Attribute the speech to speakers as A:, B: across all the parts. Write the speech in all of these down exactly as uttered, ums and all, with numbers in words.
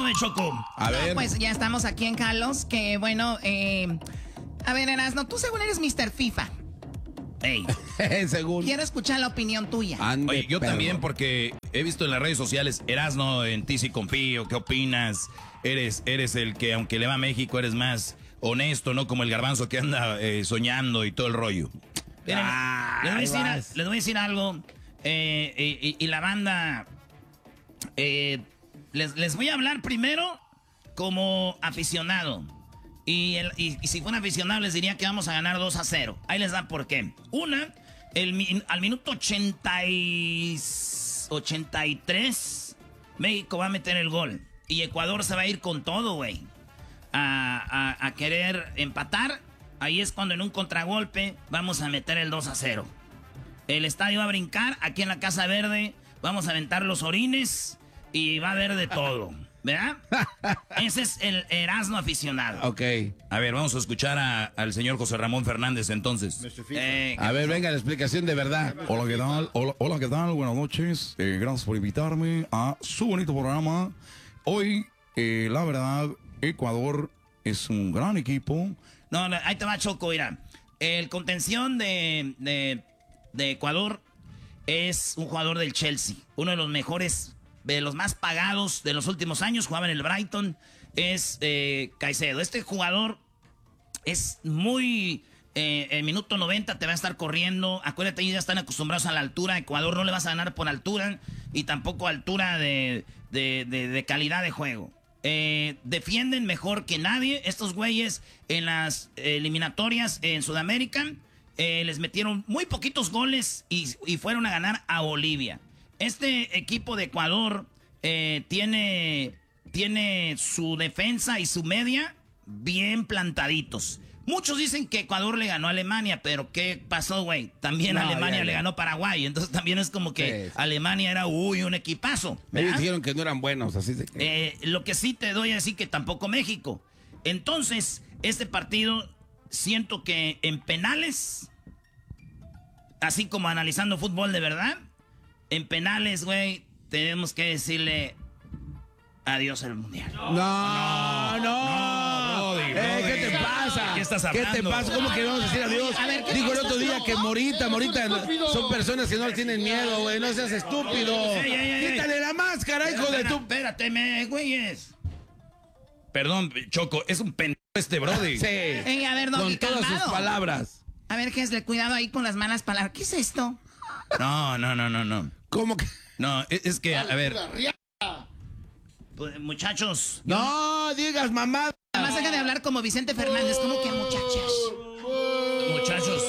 A: de Choco?
B: A
C: no,
B: ver.
C: Pues ya estamos aquí en Carlos, que bueno, eh, a ver, Erasno, tú según eres mister FIFA.
A: Ey.
B: Según.
C: Quiero escuchar la opinión tuya.
B: Ande,
A: Oye, yo
B: perro.
A: también, porque he visto en las redes sociales, Erasno, en ti sí confío, ¿qué opinas? Eres, eres el que, aunque le va a México, eres más honesto, ¿no? Como el garbanzo que anda eh, soñando y todo el rollo. Miren,
B: Ah,
A: les, voy a decir,
B: ahí
A: a-
B: vas.
A: les voy a decir algo, eh, y, y- y la banda, eh, les, les voy a hablar primero como aficionado. Y, el- y- y si fuera aficionado les diría que vamos a ganar dos a cero. Ahí les da por qué. Una, el, mi- al minuto ochenta y, ochenta y tres, México va a meter el gol. Y Ecuador se va a ir con todo, güey. A, a- a querer empatar. Ahí es cuando en un contragolpe vamos a meter el dos a cero. El estadio va a brincar. Aquí en la Casa Verde vamos a aventar los orines. Y va a haber de todo. ¿Verdad? Ese es el Erasmo aficionado.
B: Ok.
A: A ver, vamos a escuchar a- al señor José Ramón Fernández entonces. Eh,
B: A ver, venga la explicación de verdad.
D: Hola, ¿qué tal? Hola, hola, ¿qué tal? Buenas noches. Eh, gracias por invitarme a su bonito programa. Hoy, eh, la verdad, Ecuador es un gran equipo.
A: No, no, ahí te va Choco, mira. El contención de, de, de Ecuador es un jugador del Chelsea. Uno de los mejores, de los más pagados de los últimos años. Jugaba en el Brighton. Es eh, Caicedo. Este jugador es muy... Eh, en minuto noventa te va a estar corriendo. Acuérdate, ellos ya están acostumbrados a la altura. Ecuador no le vas a ganar por altura. Y tampoco altura de, de, de, de calidad de juego. Eh, defienden mejor que nadie. Estos güeyes en las eliminatorias en Sudamérica eh, les metieron muy poquitos goles y, y fueron a ganar a Bolivia. Este equipo de Ecuador eh, tiene, tiene su defensa y su media bien plantaditos. Muchos dicen que Ecuador le ganó a Alemania, pero ¿qué pasó, güey? También
B: No,
A: Alemania
B: ya, ya.
A: le ganó a Paraguay. Entonces también es como que
B: Sí.
A: Alemania era, uy, un equipazo.
B: Ellos
A: ¿verdad?
B: dijeron que no eran buenos, así de que...
A: Eh, lo que sí te doy a decir que tampoco México. Entonces, este partido siento que en penales, así como analizando fútbol de verdad, en penales, güey, tenemos que decirle adiós al mundial.
B: No, no.
A: no, Brody,
B: Eh,
A: Brody.
B: ¿Qué te pasa?
A: ¿Qué estás
B: ¿Qué te
A: hablando?
B: pasa? ¿Cómo que vamos a decir adiós?
C: A ver, ¿qué
B: Dijo el
C: estás
B: otro día
C: loco?
B: que Morita, Morita, son personas que no tienen miedo, güey. No seas estúpido.
A: Ey, ey, ey, ey.
B: Quítale la máscara, hijo de
A: Espera,
B: tu...
A: Espérate, me, güeyes. Perdón, Choco, es un pendejo este Brody.
B: Sí.
C: Ey, a ver, Doggy,
B: Con todas sus
C: calmado.
B: palabras.
C: A ver, Gesle, cuidado ahí con las malas palabras. ¿Qué es esto?
A: No, no, no, no, no.
B: ¿Cómo que...?
A: No, es, es que, a ver. Pues, muchachos. yo-
B: No digas mamá.
C: Además, deja de hablar como Vicente Fernández, como que muchachas.
A: Muchachos.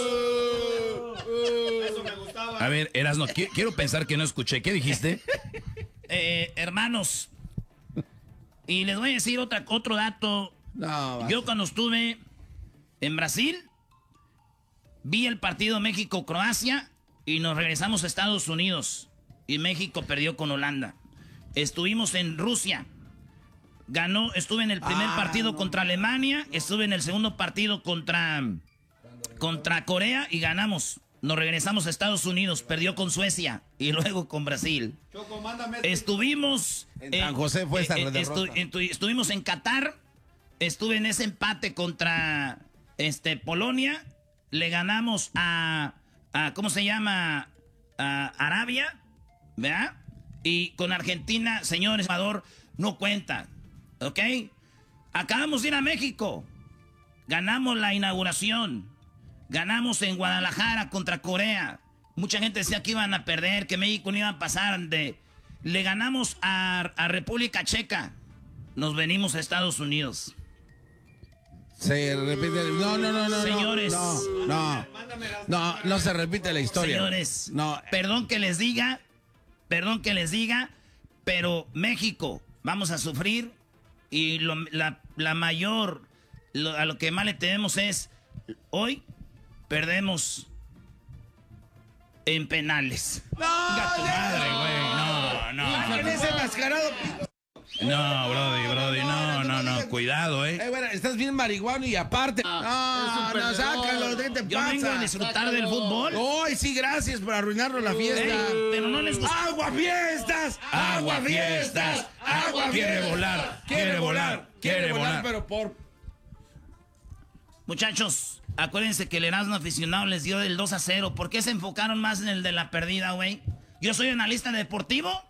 A: A ver, Erasno, qui- quiero pensar que no escuché. ¿Qué dijiste? Eh, hermanos. Y les voy a decir otra, otro dato.
B: No,
A: Yo cuando estuve en Brasil, vi el partido México-Croacia y nos regresamos a Estados Unidos. Y México perdió con Holanda. Estuvimos en Rusia. Ganó, estuve en el primer
B: Ah,
A: partido
B: no.
A: contra Alemania, estuve en el segundo partido contra, contra Corea y ganamos. Nos regresamos a Estados Unidos, perdió con Suecia y luego con Brasil. Estuvimos...
B: En San José fue esa derrota.
A: estu- estu- estuvimos en Qatar, estuve en ese empate contra este, Polonia, le ganamos a, a ¿cómo se llama? A Arabia, ¿verdad? Y con Argentina, señor Salvador, no cuenta, ¿ok? Acabamos de ir a México, ganamos la inauguración, ganamos en Guadalajara contra Corea. Mucha gente decía que iban a perder, que México no iba a pasar de... Le ganamos a, a República Checa. Nos venimos a Estados Unidos.
B: Se repite. No, no, no, no.
A: Señores.
B: No, no. No, no se repite la historia.
A: Señores,
B: No.
A: perdón que les diga, perdón que les diga, pero México, vamos a sufrir y lo- la, la mayor, lo- a lo que más le tememos es, hoy perdemos en penales.
B: No,
A: Venga tu
B: ya.
A: madre, güey, no, no.
B: Con ese mascarado. No, Brody, Brody, no, no, no, cuidado, eh.
E: Eh, bueno, estás bien marihuana y aparte.
B: No, no, sácalo, ¿qué te
A: Yo vengo a
B: pasa?
A: disfrutar del fútbol.
E: Ay, sí, gracias por arruinarnos la fiesta.
A: Ey, pero no les gusta.
E: ¡Agua fiestas!
B: Agua fiestas, agua quiere volar, quiere volar, quiere volar.
E: Pero por...
A: Muchachos, acuérdense que el Erasmo aficionado les dio el dos a cero. ¿Por qué se enfocaron más en el de la perdida, güey? Yo soy analista deportivo